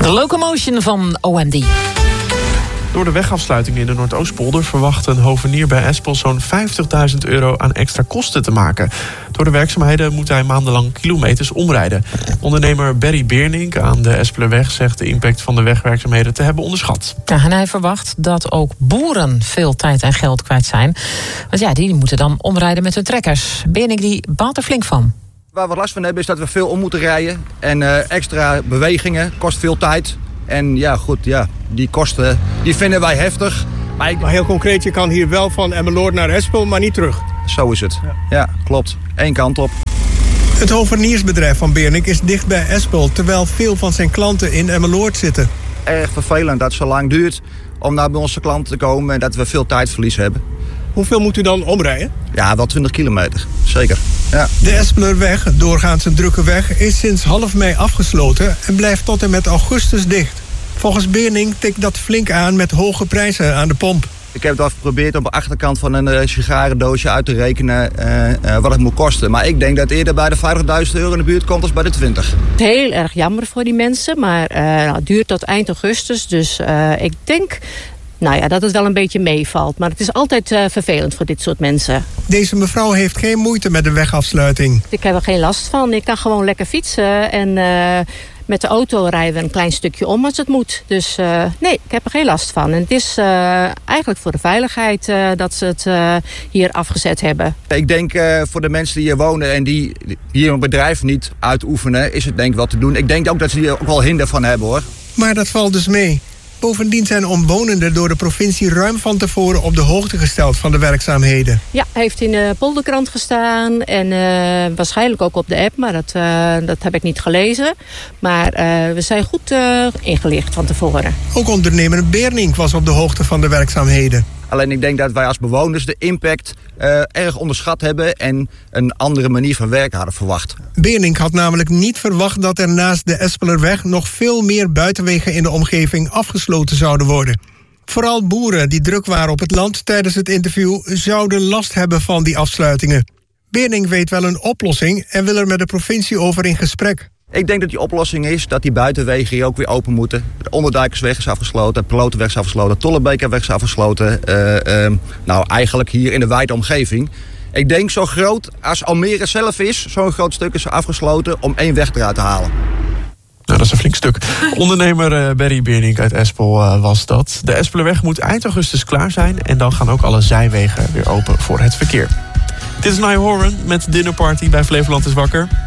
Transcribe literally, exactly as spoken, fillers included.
De Locomotion van O M D. Door de wegafsluiting in de Noordoostpolder verwacht een hovenier bij Espel zo'n vijftigduizend euro aan extra kosten te maken. Door de werkzaamheden moet hij maandenlang kilometers omrijden. Ondernemer Barry Beernink aan de Espelerweg zegt de impact van de wegwerkzaamheden te hebben onderschat. Ja, en hij verwacht dat ook boeren veel tijd en geld kwijt zijn. Want ja, die moeten dan omrijden met hun trekkers. Beernink die baalt er flink van. Waar we last van hebben is dat we veel om moeten rijden. En uh, extra bewegingen kost veel tijd. En ja, goed, ja, die kosten die vinden wij heftig. Maar, ik... maar heel concreet, je kan hier wel van Emmeloord naar Espel, maar niet terug. Zo is het. Ja, ja klopt. Eén kant op. Het hoveniersbedrijf van Beernink is dicht bij Espel, terwijl veel van zijn klanten in Emmeloord zitten. Erg vervelend dat het zo lang duurt om naar bij onze klanten te komen en dat we veel tijdverlies hebben. Hoeveel moet u dan omrijden? Ja, wel twintig kilometer. Zeker. Ja. De Espelerweg, doorgaans een drukke weg, is sinds half mei afgesloten en blijft tot en met augustus dicht. Volgens Beernink tikt dat flink aan met hoge prijzen aan de pomp. Ik heb het al geprobeerd op de achterkant van een uh, sigarendoosje uit te rekenen uh, uh, wat het moet kosten. Maar ik denk dat het eerder bij de vijftigduizend euro in de buurt komt als bij de twintig. Heel erg jammer voor die mensen, maar uh, nou, het duurt tot eind augustus. Dus uh, ik denk nou ja, dat het wel een beetje meevalt. Maar het is altijd uh, vervelend voor dit soort mensen. Deze mevrouw heeft geen moeite met de wegafsluiting. Ik heb er geen last van. Ik kan gewoon lekker fietsen en Uh, met de auto rijden we een klein stukje om als het moet. Dus uh, nee, ik heb er geen last van. En het is uh, eigenlijk voor de veiligheid uh, dat ze het uh, hier afgezet hebben. Ik denk uh, voor de mensen die hier wonen en die hier een bedrijf niet uitoefenen, is het denk ik wel te doen. Ik denk ook dat ze hier ook wel hinder van hebben, hoor. Maar dat valt dus mee. Bovendien zijn omwonenden door de provincie ruim van tevoren op de hoogte gesteld van de werkzaamheden. Ja, heeft in de polderkrant gestaan en uh, waarschijnlijk ook op de app, maar dat, uh, dat heb ik niet gelezen. Maar uh, we zijn goed uh, ingelicht van tevoren. Ook ondernemer Beernink was op de hoogte van de werkzaamheden. Alleen ik denk dat wij als bewoners de impact uh, erg onderschat hebben en een andere manier van werken hadden verwacht. Beernink had namelijk niet verwacht dat er naast de Espelerweg nog veel meer buitenwegen in de omgeving afgesloten zouden worden. Vooral boeren die druk waren op het land tijdens het interview zouden last hebben van die afsluitingen. Beernink weet wel een oplossing en wil er met de provincie over in gesprek. Ik denk dat die oplossing is dat die buitenwegen hier ook weer open moeten. De Onderdijkersweg is afgesloten, de Pelotenweg is afgesloten, de Tollebekerweg is afgesloten. Uh, uh, nou, eigenlijk hier in de wijde omgeving. Ik denk zo groot als Almere zelf is, zo'n groot stuk is afgesloten om één weg eruit te halen. Nou, dat is een flink stuk. Ondernemer uh, Barry Beernink uit Espel uh, was dat. De Espelerweg moet eind augustus klaar zijn en dan gaan ook alle zijwegen weer open voor het verkeer. Dit is Niall Horan met Dinner Party bij Flevoland is Wakker.